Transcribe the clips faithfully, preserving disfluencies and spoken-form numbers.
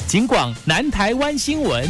警广南台湾新闻。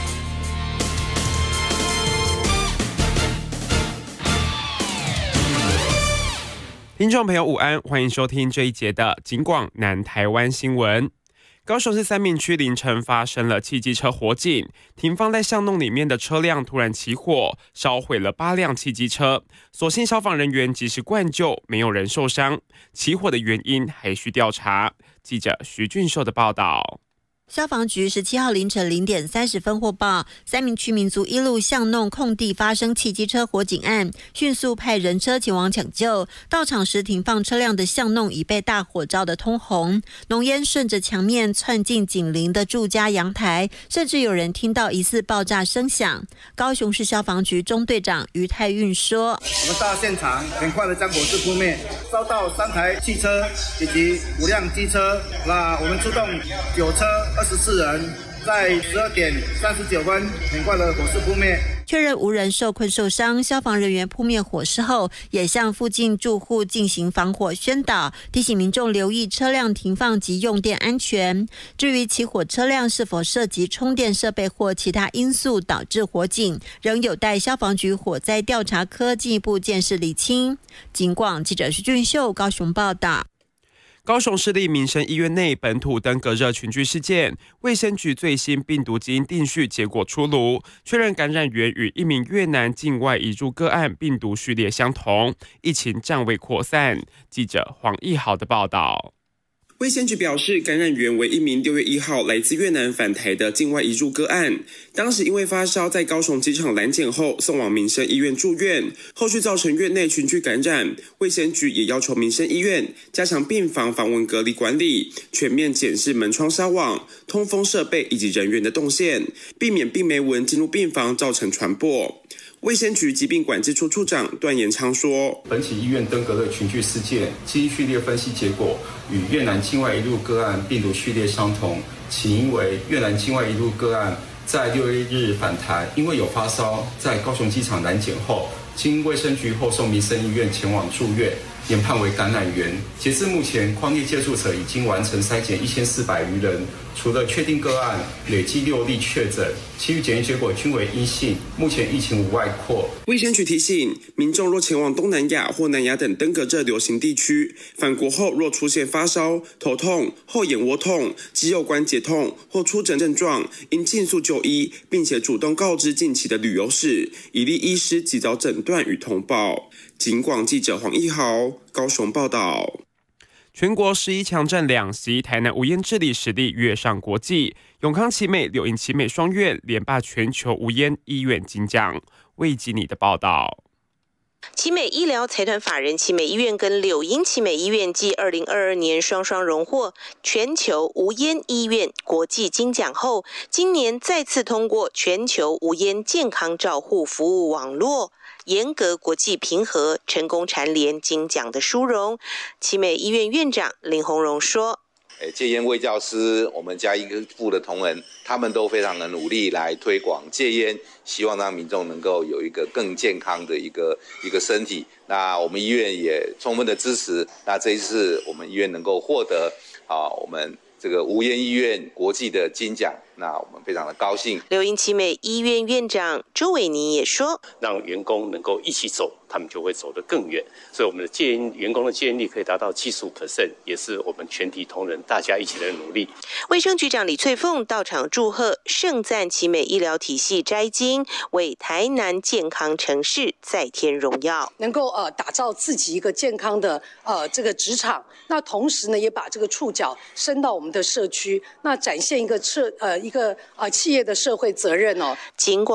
听众朋友午安，欢迎收听这一节的警广南台湾新闻。高雄市三民区凌晨发生了汽机车火警，停放在巷弄里面的车辆突然起火，烧毁了八辆汽机车。所幸消防人员及时灌救，没有人受伤。起火的原因还需调查。记者徐俊秀的报道。 消防局十七号凌晨零点三十分获报，三民区民族一路巷弄空地发生汽机车火警案，迅速派人车前往抢救。到场时，停放车辆的巷弄已被大火烧得通红，浓烟顺着墙面窜进紧邻的住家阳台，甚至有人听到疑似爆炸声响。高雄市消防局中队长于泰运说：“ 我们到现场，很快的将火势扑灭，烧到三台汽车以及五辆机车。那我们出动九车。二十四人，在十二点三十九分，很快的火势扑灭。 确认无人受困受伤。消防人员扑灭火势后，也向附近住户进行防火宣导，提醒民众留意车辆停放及用电安全。至于起火车辆是否涉及充电设备或其他因素导致火警，仍有待消防局火灾调查科进一步鉴识厘清。警广记者徐俊秀高雄报道。 高雄市立民生医院内本土登革热群聚事件，卫生局最新病毒基因定序结果出炉，确认感染源与一名越南境外移入个案病毒序列相同，疫情暂未扩散。记者黄义豪的报道。卫生局表示，感染源为一名六月一号来自越南返台的境外移入个案，当时因为发烧在高雄机场拦检后送往民生医院住院，后续造成院内群聚感染。卫生局也要求民生医院加强病房访问隔离管理，全面检视门窗纱网、通风设备以及人员的动线，避免病媒蚊进入病房造成传播。卫生局疾病管制处处长段延昌说， 本起医院登革热群聚事件基因序列分析结果与越南境外移入个案病毒序列相同，起因为越南境外移入个案在六月一日返台，因为有发烧，在高雄机场拦检后，经卫生局后送民生医院前往住院，研判为感染源。截至目前，匡列接触者已经完成筛检一千四百余人，除了确定个案，累计六例确诊，其余检验结果均为阴性。目前疫情无外扩。 卫生局提醒民众，若前往东南亚或南亚等登革热流行地区，返国后若出现发烧、头痛、后眼窝痛、肌肉关节痛或出疹症状，应尽速就医，并且主动告知近期的旅游史，以利医师及早诊断与通报。警广记者黄义豪高雄报道。全国十一强战两席，台南无烟治理实力跃上国际，永康奇美、柳营奇美双院连霸全球无烟医院金奖。魏吉尼的报道。 奇美医疗财团法人奇美医院跟柳营奇美医院继二零二二年双双荣获全球无烟医院国际金奖后，今年再次通过全球无烟健康照护服务网络严格国际评核，成功蝉联金奖的殊荣。奇美医院院长林鸿荣说， 戒烟卫教师，我们嘉义部的同仁，他们都非常的努力来推广戒烟，希望让民众能够有一个更健康的一个一个身体。那我们医院也充分的支持，那这一次我们医院能够获得啊，我们这个无烟医院国际的金奖，那我们非常的高兴。 柳营奇美医院院长周伟宁也说， 让员工能够一起走，他们就会走得更远。所以我们的戒烟员工的戒烟率可以达到 百分之七十五， 也是我们全体同仁大家一起的努力。 卫生局长李翠凤到场祝贺，盛赞奇美医疗体系摘金，为台南健康城市再添荣耀， 能够呃打造自己一个健康的呃这个职场，那同时呢也把这个触角伸到我们的社区，那展现一个社呃一个呃企业的社会责任哦。 尽管